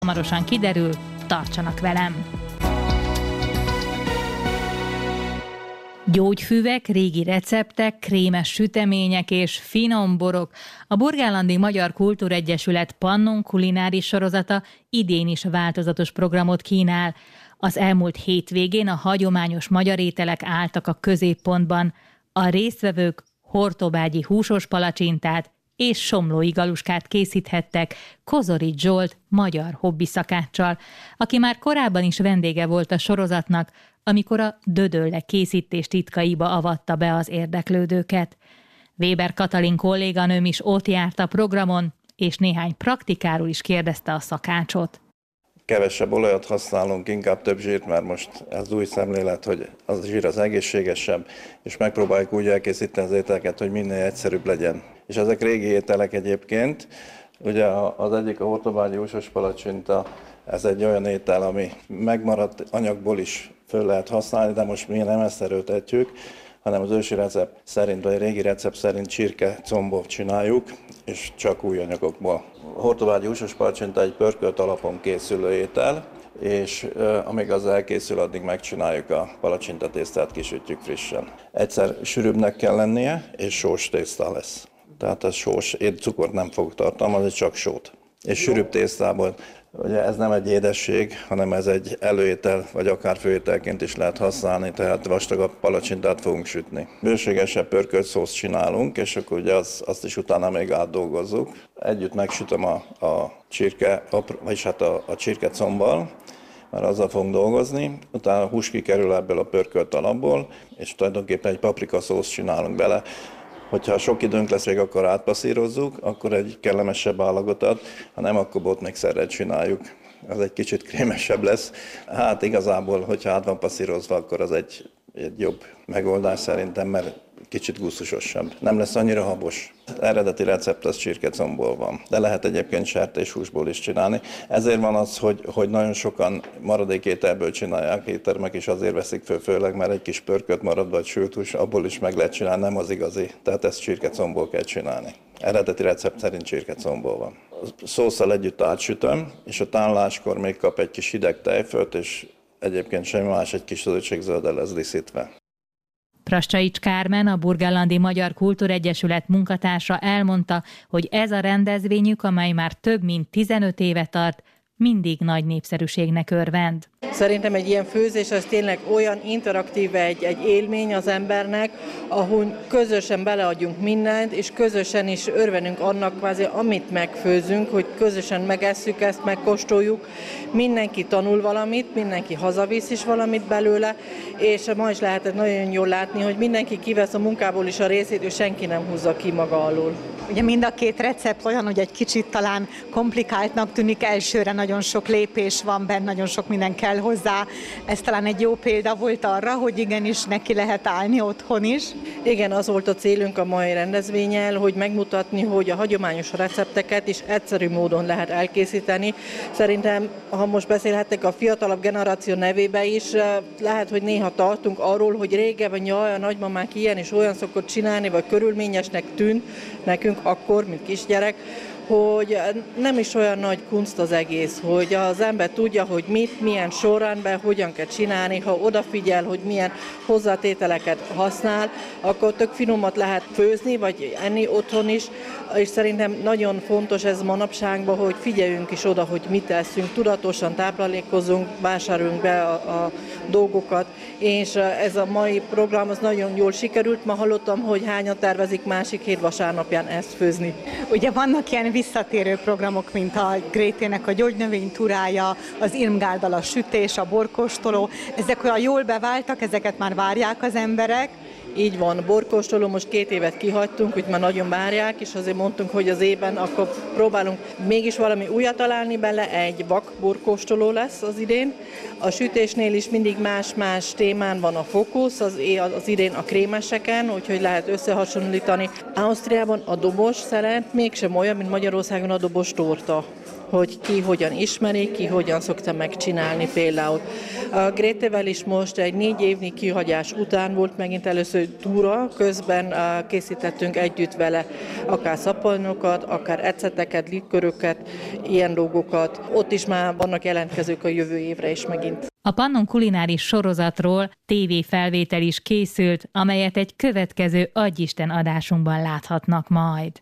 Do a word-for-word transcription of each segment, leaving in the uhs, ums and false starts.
Hamarosan kiderül, tartsanak velem! Gyógyfüvek, régi receptek, krémes sütemények és finom borok. A Burgenlandi Magyar Kultúregyesület Pannon kulináris sorozata idén is változatos programot kínál. Az elmúlt hétvégén a hagyományos magyar ételek álltak a középpontban. A résztvevők hortobágyi húsos palacsintát és somlói galuskát készíthettek Kozorics Zsolt magyar hobbiszakáccsal, aki már korábban is vendége volt a sorozatnak, amikor a dödölle készítés titkaiba avatta be az érdeklődőket. Weber Katalin kolléganőm is ott járt a programon, és néhány praktikáról is kérdezte a szakácsot. Kevesebb olajat használunk, inkább több zsírt, mert most ez új szemlélet, hogy az a zsír az egészségesebb, és megpróbáljuk úgy elkészíteni az ételeket, hogy minél egyszerűbb legyen. És ezek régi ételek egyébként. Ugye az egyik a hortobágyi húsos palacsinta, ez egy olyan étel, ami megmaradt anyagból is föl lehet használni, de most mi nem ezt erőltetjük, hanem az ősi recept szerint, vagy a régi recept szerint csirke combot csináljuk, és csak új anyagokból. A hortobágyi húsos palacsinta egy pörkölt alapon készülő étel, és euh, amíg az elkészül, addig megcsináljuk a palacsintatésztát, kisütjük frissen. Egyszer sűrűbbnek kell lennie, és sós tészta lesz. Tehát ez sós, én cukort nem fog tartalmazni, csak sót. És sűrűbb tésztából, ugye ez nem egy édesség, hanem ez egy előétel, vagy akár főételként is lehet használni, tehát vastagabb palacsintát fogunk sütni. Bőségesebb pörkölt szószt csinálunk, és akkor ugye az, azt is utána még átdolgozzuk. Együtt megsütöm a, a csirke, vagyis hát a, a csirke combbal, mert azzal fogunk dolgozni, utána a hús kikerül ebből a pörkölt alapból, és tulajdonképpen egy paprika szószt csinálunk bele. Hogyha sok időnk lesz, még akkor átpasszírozzuk, akkor egy kellemesebb állagot ad, ha nem, akkor botmixerrel csináljuk. Az egy kicsit krémesebb lesz. Hát igazából, hogyha át van passzírozva, akkor az egy, egy jobb megoldás szerintem, mert kicsit gusztusosabb. Nem lesz annyira habos. Az eredeti recept az csirkecomból van, de lehet egyébként sertéshúsból is csinálni. Ezért van az, hogy, hogy nagyon sokan maradékételből csinálják, éttermek is azért veszik föl, főleg, mert egy kis pörkölt marad, vagy sült hús, abból is meg lehet csinálni, nem az igazi. Tehát ezt csirkecomból kell csinálni. Eredeti recept szerint csirkecomból van. A szósszal együtt átsütöm, és a táláskor még kap egy kis hideg tejfölt, és egyébként semmi más, egy kis zöldségzölddel lesz díszítve. Prascsaics Kármen, a Burgenlandi Magyar Kultúregyesület munkatársa elmondta, hogy ez a rendezvényük, amely már több mint tizenöt éve tart, mindig nagy népszerűségnek örvend. Szerintem egy ilyen főzés az tényleg olyan interaktív, egy, egy élmény az embernek, ahol közösen beleadjunk mindent, és közösen is örvenünk annak, kvázi, amit megfőzünk, hogy közösen megesszük ezt, megkóstoljuk. Mindenki tanul valamit, mindenki hazavisz is valamit belőle, és ma is lehetett nagyon jól látni, hogy mindenki kivesz a munkából is a részét, és senki nem húzza ki maga alól. Ugye mind a két recept olyan, hogy egy kicsit talán komplikáltnak tűnik, elsőre nagyon sok lépés van benne, nagyon sok minden kell hozzá. Ez talán egy jó példa volt arra, hogy igenis neki lehet állni otthon is. Igen, az volt a célunk a mai rendezvényel, hogy megmutatni, hogy a hagyományos recepteket is egyszerű módon lehet elkészíteni. Szerintem, ha most beszélhettek a fiatalabb generáció nevébe is, lehet, hogy néha tartunk arról, hogy régebben jaj, a nagymamák ilyen és olyan szokott csinálni, vagy körülményesnek tűnt nekünk akkor, mint kisgyerek, hogy nem is olyan nagy kunst az egész, hogy az ember tudja, hogy mit, milyen sorrendben, hogyan kell csinálni, ha odafigyel, hogy milyen hozzátételeket használ, akkor tök finomat lehet főzni, vagy enni otthon is, és szerintem nagyon fontos ez manapságban, hogy figyeljünk is oda, hogy mit eszünk, tudatosan táplálékozunk, vásároljunk be a, a dolgokat, és ez a mai program az nagyon jól sikerült. Ma hallottam, hogy hányan tervezik másik hét vasárnapján ezt főzni. Ugye vannak ilyen visszatérő programok, mint a Grétének a gyógynövénytúrája, az Irmgárddal a sütés, a borkóstoló. Ezek olyan jól beváltak, ezeket már várják az emberek. Így van, borkóstoló, most két évet kihagytunk, hogy már nagyon várják, és azért mondtunk, hogy az évben akkor próbálunk mégis valami újat találni bele, egy vak borkóstoló lesz az idén. A sütésnél is mindig más-más témán van a fókusz, az, az idén a krémeseken, úgyhogy lehet összehasonlítani. Ausztriában a dobos szeret mégsem olyan, mint Magyarországon a dobos torta, hogy ki hogyan ismeri, ki hogyan szokta megcsinálni például. A Grétével is most egy négy évnyi kihagyás után volt megint először túra, közben készítettünk együtt vele akár szappanokat, akár eceteket, liköröket, ilyen dolgokat. Ott is már vannak jelentkezők a jövő évre is megint. A Pannon kulináris sorozatról tévéfelvétel is készült, amelyet egy következő Adjisten adásunkban láthatnak majd.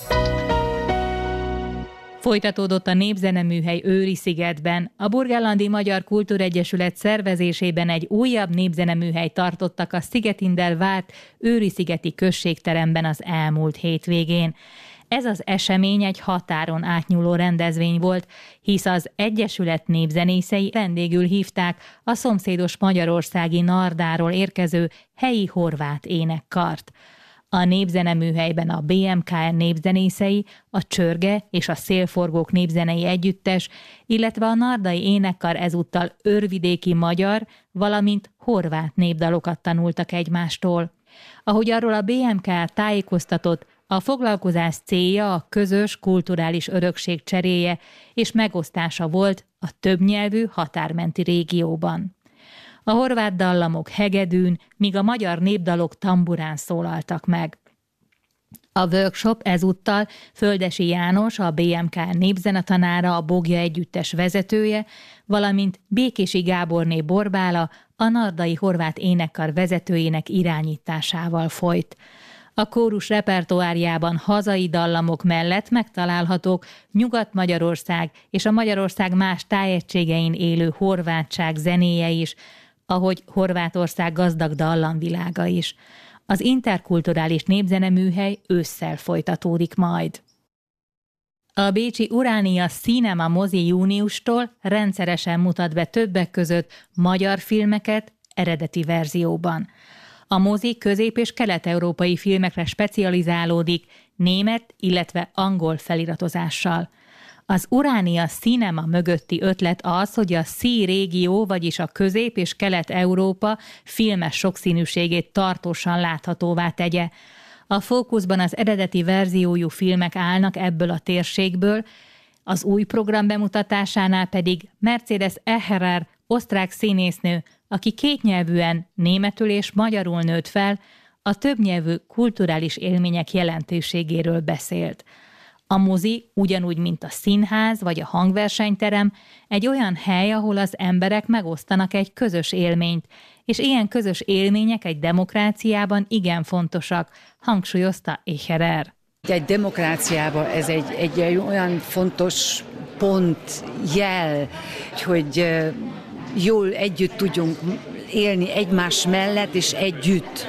Folytatódott a Népzeneműhely Őri-szigetben. A Burgenlandi Magyar Kultúregyesület szervezésében egy újabb népzeneműhely tartottak a Szigetindel várt Őri-szigeti községteremben az elmúlt hétvégén. Ez az esemény egy határon átnyúló rendezvény volt, hisz az Egyesület népzenészei vendégül hívták a szomszédos magyarországi Nardáról érkező helyi horvát énekkart. A népzeneműhelyben a bé em ká er népzenészei, a Csörge és a Szélforgók népzenei együttes, illetve a nardai énekkar ezúttal őrvidéki magyar, valamint horvát népdalokat tanultak egymástól. Ahogy arról a bé em ká er tájékoztatott, a foglalkozás célja a közös kulturális örökség cseréje és megosztása volt a többnyelvű határmenti régióban. A horvát dallamok hegedűn, míg a magyar népdalok tamburán szólaltak meg. A workshop ezúttal Földesi János, a bé em ká er népzenetanára, a Bogja együttes vezetője, valamint Békési Gáborné Borbála, a nardai horvát énekkar vezetőjének irányításával folyt. A kórus repertoárjában hazai dallamok mellett megtalálhatók Nyugat-Magyarország és a Magyarország más tájegységein élő horvátság zenéje is, ahogy Horvátország gazdag dallamvilága is. Az interkulturális népzeneműhely ősszel folytatódik majd. A bécsi Uránia Cinema mozi júniustól rendszeresen mutat be többek között magyar filmeket eredeti verzióban. A mozi közép- és kelet-európai filmekre specializálódik német, illetve angol feliratozással. Az Uránia Cinema mögötti ötlet az, hogy a Szí régió, vagyis a Közép- és Kelet-Európa filmes sokszínűségét tartósan láthatóvá tegye. A fókuszban az eredeti verziójú filmek állnak ebből a térségből, az új program bemutatásánál pedig Mercedes Echerer, osztrák színésznő, aki kétnyelvűen németül és magyarul nőtt fel, a többnyelvű kulturális élmények jelentőségéről beszélt. A mozi, ugyanúgy, mint a színház vagy a hangversenyterem, egy olyan hely, ahol az emberek megosztanak egy közös élményt, és ilyen közös élmények egy demokráciában igen fontosak, hangsúlyozta Echerer. Egy demokráciában ez egy, egy, egy olyan fontos pont, jel, hogy jól együtt tudjunk élni egymás mellett és együtt.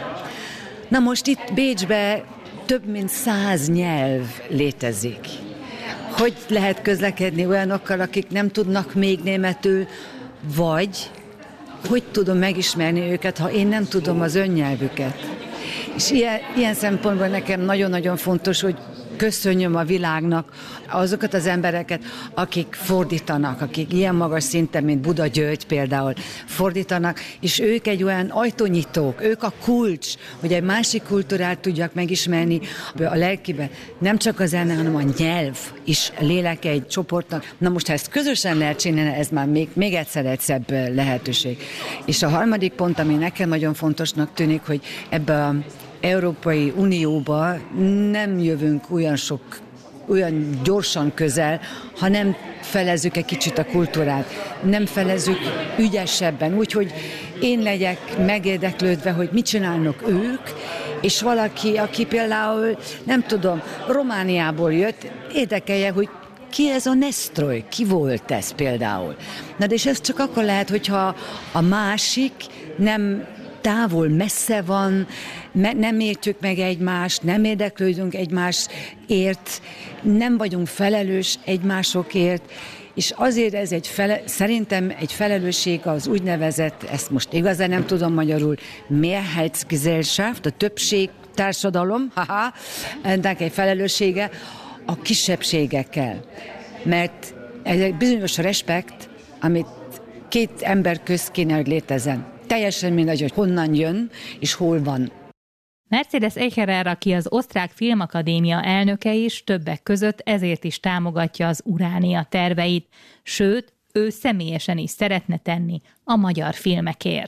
Na most itt Bécsben több mint száz nyelv létezik. Hogy lehet közlekedni olyanokkal, akik nem tudnak még németül, vagy hogy tudom megismerni őket, ha én nem tudom az önnyelvüket. És ilyen, ilyen szempontból nekem nagyon-nagyon fontos, hogy köszönjöm a világnak azokat az embereket, akik fordítanak, akik ilyen magas szinten, mint Buda György például fordítanak, és ők egy olyan ajtónyitók, ők a kulcs, hogy egy másik kultúrát tudjak megismerni a lelkiben. Nem csak a zene, hanem a nyelv is léleke egy csoportnak. Na most, ha ezt közösen lehet csinálni, ez már még, még egyszer egy szebb lehetőség. És a harmadik pont, ami nekem nagyon fontosnak tűnik, hogy ebbe a Európai Unióba nem jövünk olyan sok, olyan gyorsan közel, ha nem felezzük egy kicsit a kultúrát, nem felezzük ügyesebben, úgyhogy én legyek megérdeklődve, hogy mit csinálnak ők, és valaki, aki például, nem tudom, Romániából jött, érdekelje, hogy ki ez a Nestroy, ki volt ez például. Na de és ez csak akkor lehet, hogyha a másik nem távol, messze van, me- nem értjük meg egymást, nem érdeklődünk egymásért, nem vagyunk felelős egymásokért, és azért ez egy fele- szerintem egy felelősség az úgynevezett, ezt most igazán nem tudom magyarul, Mehrheitsgesellschaft, a többség társadalom, haha, ennek egy felelőssége a kisebbségekkel. Mert ez egy bizonyos respekt, amit két ember közt kéne, hogy létezzen. Teljesen mindegy, hogy honnan jön, és hol van. Mercedes Echerer, aki az Osztrák Filmakadémia elnöke is, többek között ezért is támogatja az Uránia terveit, sőt, ő személyesen is szeretne tenni a magyar filmekért.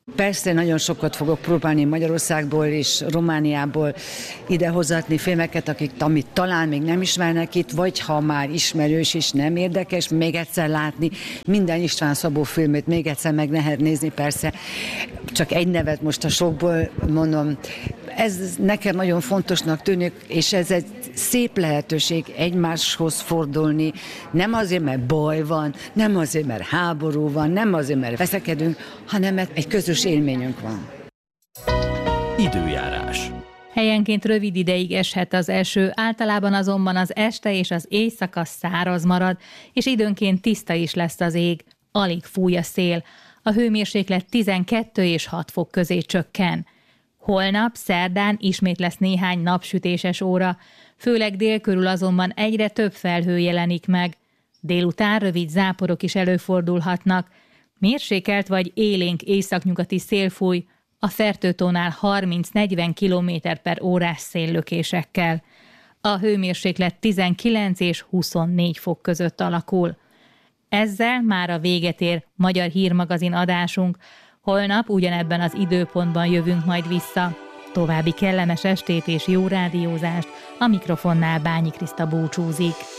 Persze nagyon sokat fogok próbálni Magyarországból és Romániából idehozatni filmeket, akik, amit talán még nem ismernek itt, vagy ha már ismerős és nem érdekes, még egyszer látni minden István Szabó filmét, még egyszer meg lehet nézni, persze. Csak egy nevet most a sokból mondom. Ez nekem nagyon fontosnak tűnik, és ez egy szép lehetőség egymáshoz fordulni, nem azért, mert baj van, nem azért, mert háború van, nem azért, mert veszekedünk, hanem mert egy közös élményünk van. Időjárás. Helyenként rövid ideig eshet az eső, általában azonban az este és az éjszaka száraz marad, és időnként tiszta is lesz az ég, alig fúj a szél. A hőmérséklet tizenkettő és hat fok közé csökken. Holnap, szerdán ismét lesz néhány napsütéses óra, főleg dél körül azonban egyre több felhő jelenik meg. Délután rövid záporok is előfordulhatnak. Mérsékelt vagy élénk északnyugati szél fúj, a Fertőtónál harminc-negyven kilométer per órás széllökésekkel. A hőmérséklet tizenkilenc és huszonnégy fok között alakul. Ezzel már a véget ér Magyar Hírmagazin adásunk. Holnap ugyanebben az időpontban jövünk majd vissza. További kellemes estét és jó rádiózást, a mikrofonnál Bányi Kriszta búcsúzik.